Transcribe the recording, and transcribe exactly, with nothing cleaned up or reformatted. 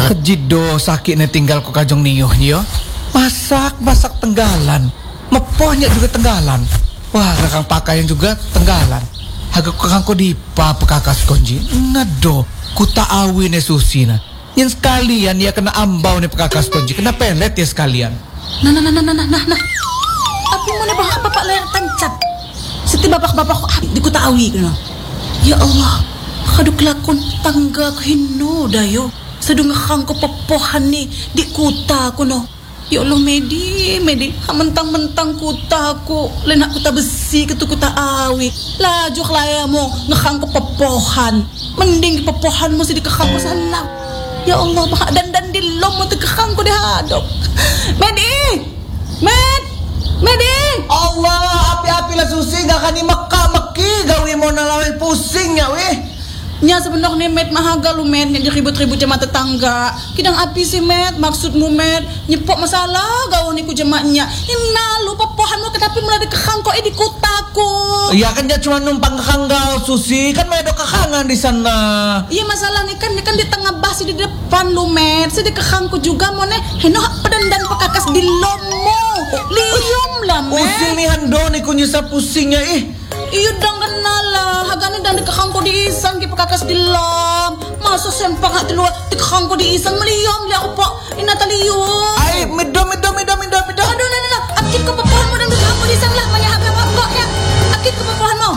Kejido sakit nih tinggal ku kajong niuh yo. Masak masak tenggalan. Mepohnya juga tenggalan. Wah, kakang pakaian juga tenggalan. Agak kakang ko dipa pekakas konji. Ngado, ku taawi nih susina. Yang sekalian ya kena ambau nih pekakas konji. Kena pelet ya sekalian. Nah, nah, nah, nah, nah, nah, nah. Apa mau nih bapak-bapak layar tancap? Seti bapak-bapak di ku taawi kena. Ya Allah, kaduk lakon tangga kahino dayo. Sedung ngakang ko papohan ni di kuta ko no. Ya Allah, Medi, Medi, mentang-mentang kuta ko, lenak kuta besi ketu kuta awi. Laju kelaya mo ngakang ko papohan. Mending papohan mo si di kakang ko sana. Ya Allah, baka dandan di lom mo ti kakang ko di hadok. Medi, Med, Medi. Allah, api-api lah susi gak kan ni maka-maki gawi mo nalawin pusing ya weh. Nya sebenarnya Met mahaga lu Met yang ribut-ribut jemaah tetangga. Kidang api sih Met, maksudmu Met nyepok masalah gaul niku jemaahnya. Ina lu papohan lu kenapa mulai dikekang kok eh di kutaku. Iya kan dia cuma numpang kekanggal Susi, kan mau ada kekangan di sana. Iya masalahnya kan kan di tengah basi di depan lu Met. Saya dikekangku juga mau nih heno pedandan pekakas di lomo. Lium lah Met. Pusing nih hando nih kunyisa pusingnya ih. Iya dang kenal lah, hagani dan dikekangku di isang ki pekakas di lom. Masa sempak hati luar dikekangku di isang meliom liak apa ina taliyum. Ay, medo medo medo medo medo. Aduh, nah, nah, nah. Akit ke papohan mo dan dikekangku di isang lah, manya haga mabok ya. Akit ke papohan mo.